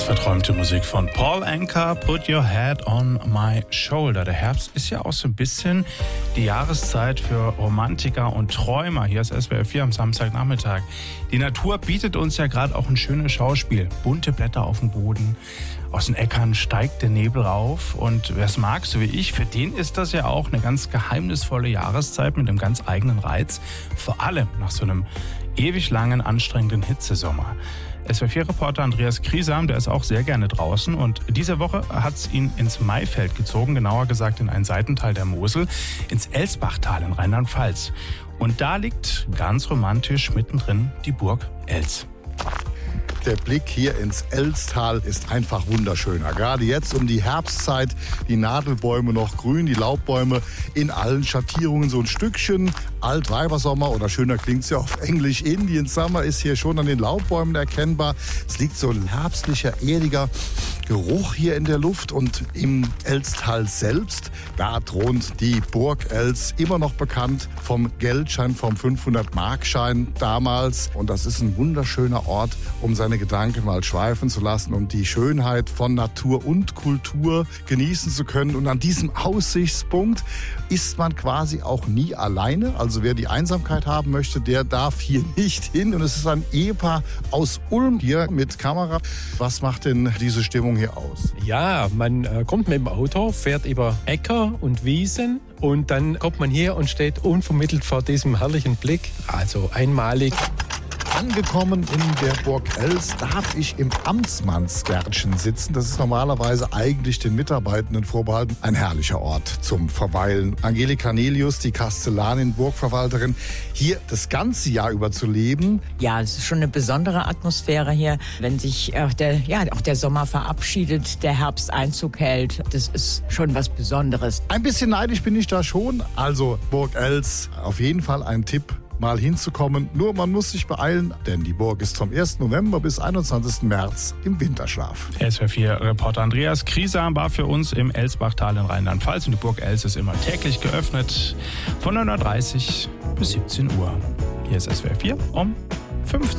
Verträumte Musik von Paul Anka, Put Your Head on My Shoulder. Der Herbst ist ja auch so ein bisschen die Jahreszeit für Romantiker und Träumer. Hier ist SWR 4 am Samstagnachmittag. Die Natur bietet uns ja gerade auch ein schönes Schauspiel. Bunte Blätter auf dem Boden, aus den Äckern steigt der Nebel rauf. Und wer es mag, so wie ich, für den ist das ja auch eine ganz geheimnisvolle Jahreszeit mit einem ganz eigenen Reiz. Vor allem nach so einem ewig langen, anstrengenden Hitzesommer. SWR4-Reporter Andreas Kriesam, der ist auch sehr gerne draußen und diese Woche hat es ihn ins Maifeld gezogen, genauer gesagt in einen Seitental der Mosel, ins Elsbachtal in Rheinland-Pfalz. Und da liegt ganz romantisch mittendrin die Burg Els. Der Blick hier ins Elstal ist einfach wunderschöner. Gerade jetzt um die Herbstzeit, die Nadelbäume noch grün, die Laubbäume in allen Schattierungen so ein Stückchen. Altweibersommer oder schöner klingt's ja auf Englisch, Indian Summer ist hier schon an den Laubbäumen erkennbar. Es liegt so ein herbstlicher, erdiger Geruch hier in der Luft und im Elstal selbst, da thront die Burg Els, immer noch bekannt vom Geldschein, vom 500-Markschein damals. Und das ist ein wunderschöner Ort, um seine Gedanken mal schweifen zu lassen und die Schönheit von Natur und Kultur genießen zu können. Und an diesem Aussichtspunkt ist man quasi auch nie alleine. Also wer die Einsamkeit haben möchte, der darf hier nicht hin. Und es ist ein Ehepaar aus Ulm hier mit Kamera. Was macht denn diese Stimmung hier aus? Ja, man kommt mit dem Auto, fährt über Äcker und Wiesen und dann kommt man hier und steht unvermittelt vor diesem herrlichen Blick. Also einmalig. Angekommen in der Burg Els darf ich im Amtsmannsgärtchen sitzen. Das ist normalerweise eigentlich den Mitarbeitenden vorbehalten. Ein herrlicher Ort zum Verweilen. Angelika Nelius, die Kastellanin, Burgverwalterin, hier das ganze Jahr über zu leben. Ja, es ist schon eine besondere Atmosphäre hier, wenn sich auch der Sommer verabschiedet, der Herbst Einzug hält. Das ist schon was Besonderes. Ein bisschen neidisch bin ich da schon. Also Burg Els, auf jeden Fall ein Tipp, mal hinzukommen. Nur man muss sich beeilen, denn die Burg ist vom 1. November bis 21. März im Winterschlaf. SWR4-Reporter Andreas Kriesam war für uns im Elsbachtal in Rheinland-Pfalz und die Burg Els ist immer täglich geöffnet von 9:30 Uhr bis 17 Uhr. Hier ist SWR 4 um 15